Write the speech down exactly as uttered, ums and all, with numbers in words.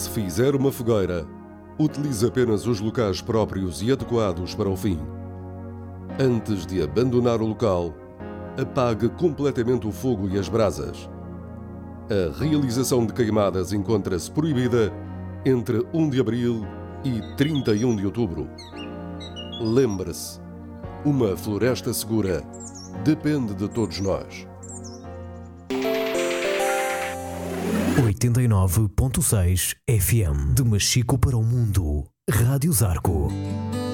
Se fizer uma fogueira, utilize apenas os locais próprios e adequados para o fim. Antes de abandonar o local, apague completamente o fogo e as brasas. A realização de queimadas encontra-se proibida entre um de abril e trinta e um de outubro. Lembre-se, uma floresta segura depende de todos nós. oitenta e nove ponto seis F M de Machico para o Mundo. Rádio Zarco.